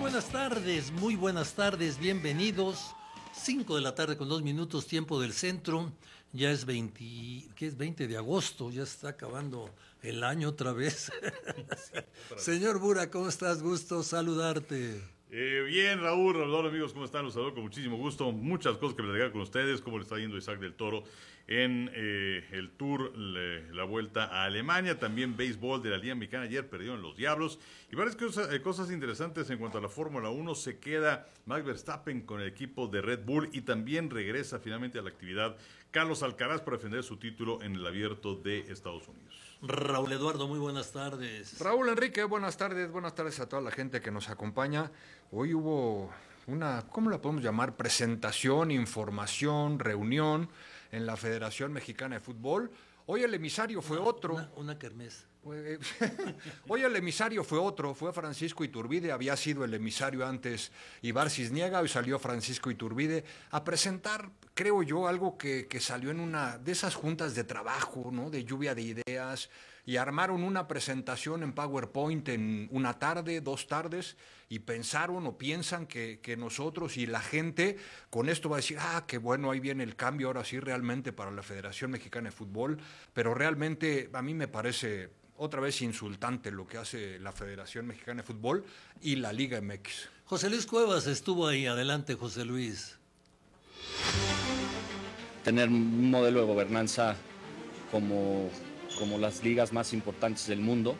muy buenas tardes, bienvenidos. 5 de la tarde con 2 minutos, tiempo del centro. Ya es 20, ¿qué es? 20 de agosto, ya está acabando el año otra vez. Señor Bura, ¿cómo estás? Gusto saludarte. Bien, Raúl, amigos, ¿cómo están? Los saludo con muchísimo gusto. Muchas cosas que platicar con ustedes, cómo le está yendo Isaac del Toro en el Tour, la Vuelta a Alemania, también béisbol de la Liga Mexicana. Ayer perdieron los Diablos. Y varias cosas interesantes en cuanto a la Fórmula 1. Se queda Max Verstappen con el equipo de Red Bull y también regresa finalmente a la actividad Carlos Alcaraz para defender su título en el Abierto de Estados Unidos. Raúl Eduardo, muy buenas tardes. Raúl Enrique, buenas tardes a toda la gente que nos acompaña. Hoy hubo una, ¿cómo la podemos llamar? Presentación, información, reunión en la Federación Mexicana de Fútbol. Hoy el emisario fue otro. Una kermés. Hoy el emisario fue otro, fue Francisco Iturbide, había sido el emisario antes Ibar Cisniega, hoy salió Francisco Iturbide a presentar, creo yo, algo que salió en una de esas juntas de trabajo, ¿no? De lluvia de ideas, y armaron una presentación en PowerPoint en una tarde, 2 tardes, y pensaron o piensan que nosotros y la gente con esto va a decir, qué bueno, ahí viene el cambio ahora sí realmente para la Federación Mexicana de Fútbol, pero realmente a mí me parece otra vez insultante lo que hace la Federación Mexicana de Fútbol y la Liga MX. José Luis Cuevas estuvo ahí. Adelante, José Luis. Tener un modelo de gobernanza como las ligas más importantes del mundo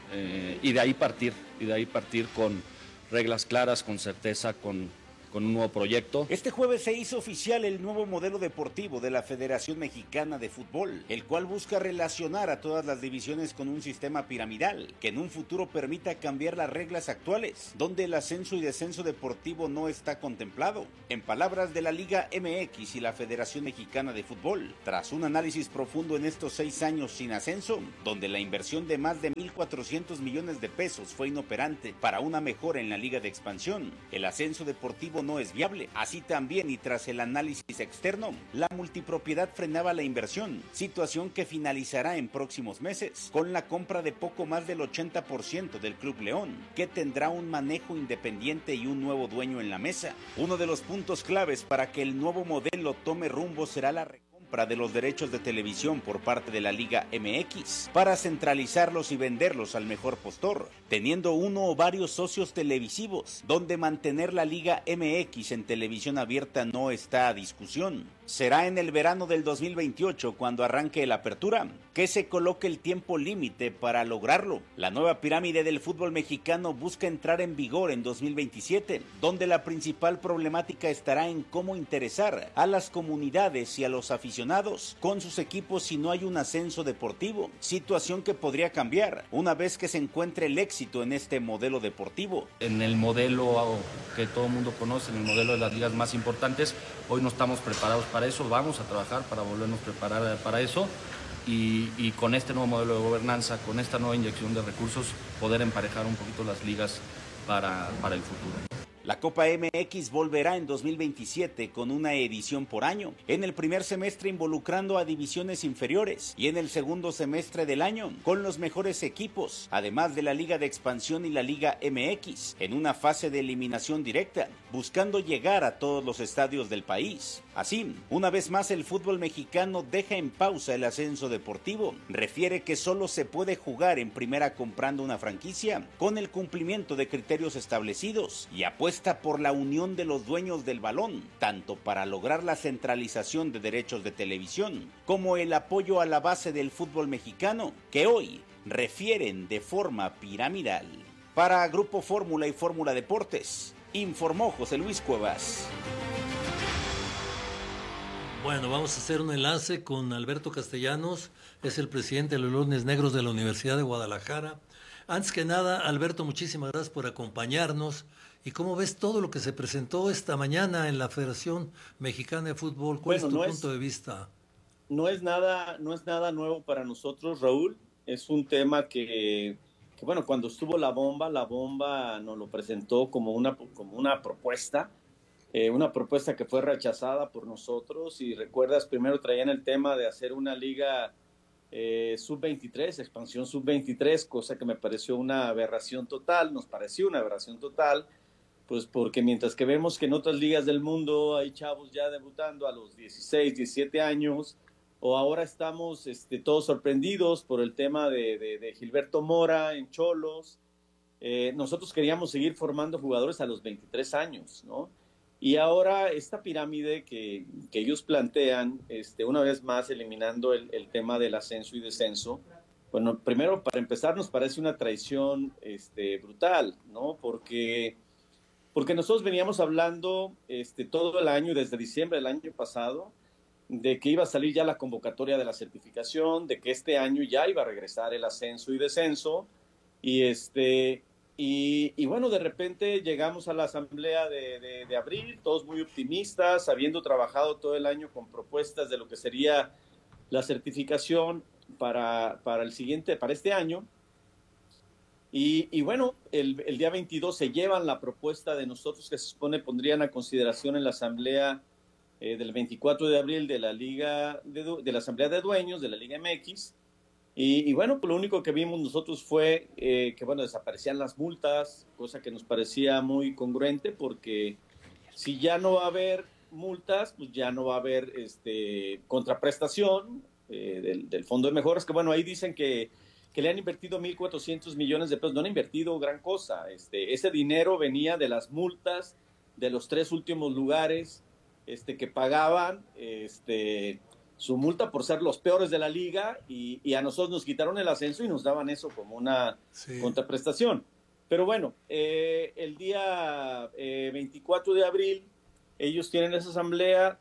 y de ahí partir con reglas claras, con certeza, con un nuevo proyecto. Este jueves se hizo oficial el nuevo modelo deportivo de la Federación Mexicana de Fútbol, el cual busca relacionar a todas las divisiones con un sistema piramidal, que en un futuro permita cambiar las reglas actuales, donde el ascenso y descenso deportivo no está contemplado. En palabras de la Liga MX y la Federación Mexicana de Fútbol, tras un análisis profundo en estos 6 años sin ascenso, donde la inversión de más de 1,400 millones de pesos fue inoperante para una mejora en la Liga de Expansión, el ascenso deportivo no es viable. Así también, y tras el análisis externo, la multipropiedad frenaba la inversión, situación que finalizará en próximos meses, con la compra de poco más del 80% del Club León, que tendrá un manejo independiente y un nuevo dueño en la mesa. Uno de los puntos claves para que el nuevo modelo tome rumbo será la compra de los derechos de televisión por parte de la Liga MX para centralizarlos y venderlos al mejor postor, teniendo uno o varios socios televisivos, donde mantener la Liga MX en televisión abierta no está a discusión. Será en el verano del 2028 cuando arranque la apertura, que se coloque el tiempo límite para lograrlo. La nueva pirámide del fútbol mexicano busca entrar en vigor en 2027, donde la principal problemática estará en cómo interesar a las comunidades y a los aficionados con sus equipos si no hay un ascenso deportivo, situación que podría cambiar una vez que se encuentre el éxito en este modelo deportivo. En el modelo que todo el mundo conoce, en el modelo de las ligas más importantes, hoy no estamos preparados para eso, vamos a trabajar para volvernos a preparar para eso y con este nuevo modelo de gobernanza, con esta nueva inyección de recursos, poder emparejar un poquito las ligas para el futuro. La Copa MX volverá en 2027 con una edición por año, en el primer semestre involucrando a divisiones inferiores y en el segundo semestre del año con los mejores equipos, además de la Liga de Expansión y la Liga MX, en una fase de eliminación directa, buscando llegar a todos los estadios del país. Así, una vez más el fútbol mexicano deja en pausa el ascenso deportivo, refiere que solo se puede jugar en primera comprando una franquicia con el cumplimiento de criterios establecidos y apuesta por la unión de los dueños del balón, tanto para lograr la centralización de derechos de televisión, como el apoyo a la base del fútbol mexicano, que hoy refieren de forma piramidal. Para Grupo Fórmula y Fórmula Deportes, informó José Luis Cuevas. Bueno, vamos a hacer un enlace con Alberto Castellanos, es el presidente de los Leones Negros de la Universidad de Guadalajara. Antes que nada, Alberto, muchísimas gracias por acompañarnos. ¿Y cómo ves todo lo que se presentó esta mañana en la Federación Mexicana de Fútbol? ¿Cuál es tu punto de vista? No es nada nuevo para nosotros, Raúl. Es un tema que bueno, cuando estuvo la bomba nos lo presentó como una propuesta que fue rechazada por nosotros. Y recuerdas, primero traían el tema de hacer una liga sub-23, expansión sub-23, cosa que me pareció una aberración total, nos pareció una aberración total. Pues porque mientras que vemos que en otras ligas del mundo hay chavos ya debutando a los 16, 17 años, o ahora estamos todos sorprendidos por el tema de Gilberto Mora en Xolos, nosotros queríamos seguir formando jugadores a los 23 años, ¿no? Y ahora esta pirámide que ellos plantean, una vez más eliminando el tema del ascenso y descenso, bueno, primero para empezar nos parece una traición brutal, ¿no? Porque nosotros veníamos hablando todo el año, desde diciembre del año pasado, de que iba a salir ya la convocatoria de la certificación, de que este año ya iba a regresar el ascenso y descenso, y bueno, de repente llegamos a la asamblea de abril, todos muy optimistas, habiendo trabajado todo el año con propuestas de lo que sería la certificación para este año. Y bueno, el día 22 se llevan la propuesta de nosotros que se supone pondrían a consideración en la asamblea del 24 de abril de la Liga de la Asamblea de Dueños de la Liga MX. Y bueno, pues lo único que vimos nosotros fue que bueno, desaparecían las multas, cosa que nos parecía muy congruente, porque si ya no va a haber multas, pues ya no va a haber contraprestación del Fondo de Mejoras, que bueno, ahí dicen que le han invertido 1.400 millones de pesos, no han invertido gran cosa. Ese dinero venía de las multas de los 3 últimos lugares que pagaban su multa por ser los peores de la liga, y a nosotros nos quitaron el ascenso y nos daban eso como una contraprestación. Pero bueno, el día 24 de abril ellos tienen esa asamblea,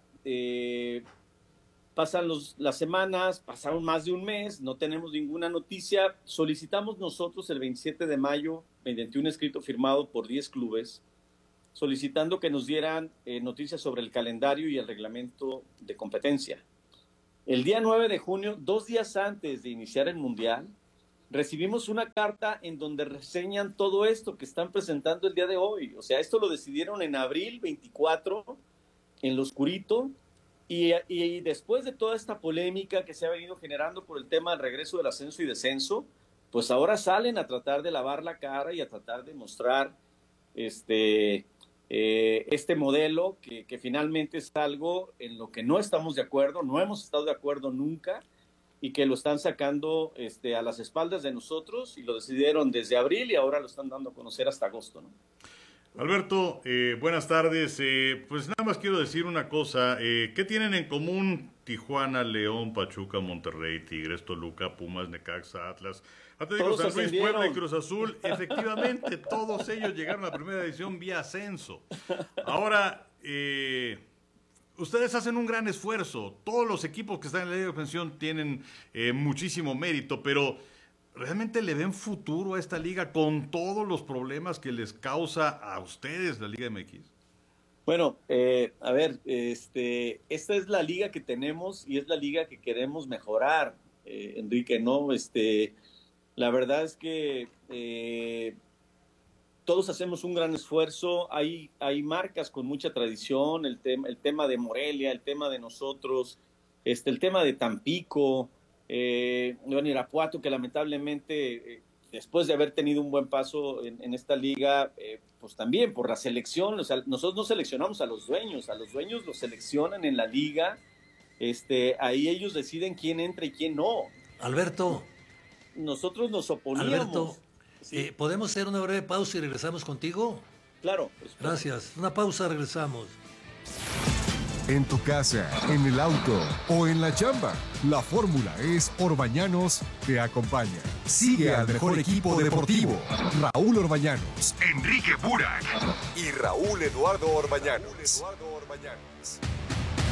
pasan las semanas, pasaron más de un mes, no tenemos ninguna noticia. Solicitamos nosotros el 27 de mayo, mediante un escrito firmado por 10 clubes, solicitando que nos dieran noticias sobre el calendario y el reglamento de competencia. El día 9 de junio, 2 días antes de iniciar el Mundial, recibimos una carta en donde reseñan todo esto que están presentando el día de hoy. O sea, esto lo decidieron en abril 24, en lo oscurito, y después de toda esta polémica que se ha venido generando por el tema del regreso del ascenso y descenso, pues ahora salen a tratar de lavar la cara y a tratar de mostrar este modelo que finalmente es algo en lo que no estamos de acuerdo, no hemos estado de acuerdo nunca, y que lo están sacando a las espaldas de nosotros, y lo decidieron desde abril y ahora lo están dando a conocer hasta agosto, ¿no? Alberto, buenas tardes. Pues nada más quiero decir una cosa. ¿Qué tienen en común Tijuana, León, Pachuca, Monterrey, Tigres, Toluca, Pumas, Necaxa, Atlas, Atlético San Luis, Puebla y Cruz Azul? Efectivamente, todos ellos llegaron a la primera división vía ascenso. Ahora, ustedes hacen un gran esfuerzo. Todos los equipos que están en la Liga de Expansión tienen muchísimo mérito, pero ¿realmente le ven futuro a esta liga con todos los problemas que les causa a ustedes la Liga MX? Bueno, a ver, esta es la liga que tenemos y es la liga que queremos mejorar, Enrique, ¿no? La verdad es que todos hacemos un gran esfuerzo. Hay marcas con mucha tradición, el tema de Morelia, el tema de nosotros, el tema de Tampico, Irapuato, que lamentablemente después de haber tenido un buen paso en esta liga, pues también por la selección, o sea, nosotros no seleccionamos a los dueños los seleccionan en la liga, ahí ellos deciden quién entra y quién no. Alberto. Nosotros nos oponíamos. Alberto, sí. ¿Podemos hacer una breve pausa y regresamos contigo? Claro. Gracias. Una pausa, regresamos. En tu casa, en el auto o en la chamba, la fórmula es Orbañanos te acompaña. Sigue al mejor equipo deportivo. Raúl Orbañanos, Enrique Burak y Raúl Eduardo Orbañanos.